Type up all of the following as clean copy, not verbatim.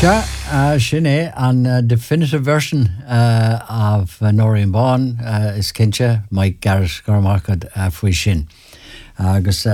Sinead, an definitive version of Noreen Bawn is Kincha, Mike Garrett Gormarkad Fui Shin. Agus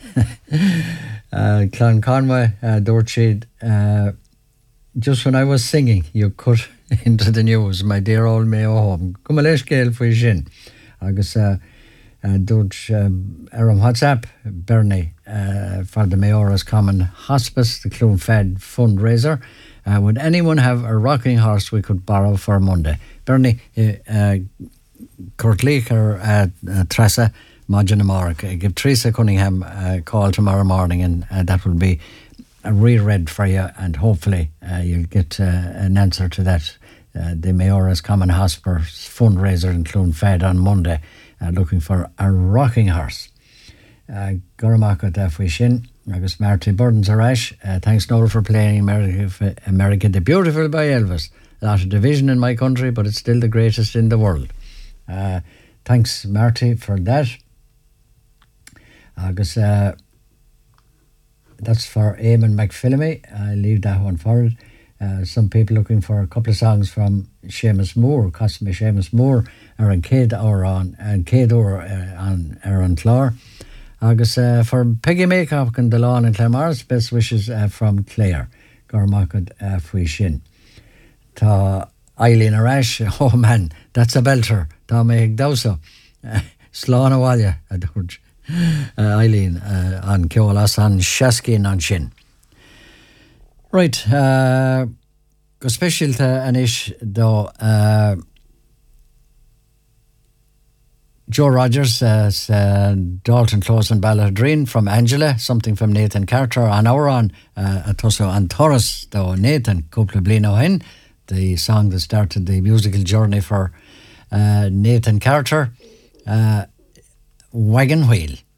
Clan Conway, Dorchid, just when I was singing, you cut into the news, my dear old Mayo home. Come a leis gael Fui Shin. Agus Dodge Aram WhatsApp, Bernie, for the Mayora's Common Hospice, the Clone Fed fundraiser. Would anyone have a rocking horse we could borrow for Monday? Bernie, Kurtleek or Tressa, Mark. Give Teresa Cunningham a call tomorrow morning, and that will be reread for you, and hopefully you'll get an answer to that. The Mayora's Common Hospice fundraiser in Clone Fed on Monday, looking for a rocking horse. Gormacha Dafwi Shin, Agus Marty Burdens Arash. Thanks, Noel, for playing America the Beautiful by Elvis. A lot of division in my country, but it's still the greatest in the world. Thanks, Marty, for that. Agus that's for Eamon McPhillamy. I leave that one forward. Some people looking for a couple of songs from Seamus Moore, Cosme Seamus Moore, or an Céad Ór on Aaron Clár. Agus for Peggy Maycock and Delon and Claremars, best wishes from Claire. Gormakad Fui Shin. Ta Eileen Arash, oh man, that's a belter. Ta Meg Dowsa. Slán Awalya, Adurj. Eileen on Kiolas on Shaskin on Shin. Right, go special to Anish do Joe Rogers, Dalton Close and Balladreen from Angela, something from Nathan Carter, an hour on Atoso and Taurus, though Nathan, couple of Blino Hen, the song that started the musical journey for Nathan Carter, Wagon Wheel.